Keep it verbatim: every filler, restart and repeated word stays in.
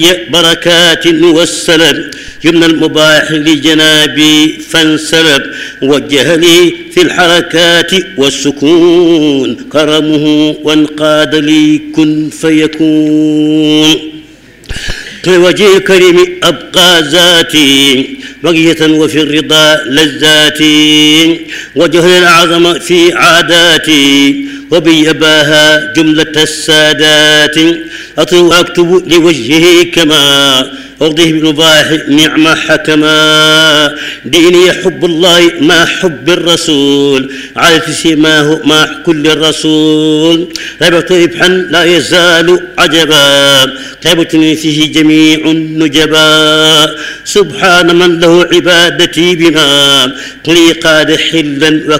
بركات والسلام يمنى المباح لجنابي فانسلب وجه لي في الحركات والسكون كرمه وانقاد لي كن فيكون وجه الكريم أبقى ذاتي بقية وفي الرضا لذاتي وجه الأعظم في عاداتي وبيباها جملة السادات أطلب أكتب لوجهه كما أرضيه بالمباح نعم حكما ديني حب الله ما حب الرسول على سماه مع كل الرسول ربط ربحا لا يزال عجبا تعبتني فيه جميع النجبا سبحان من له عبادتي بما لي قاد حلا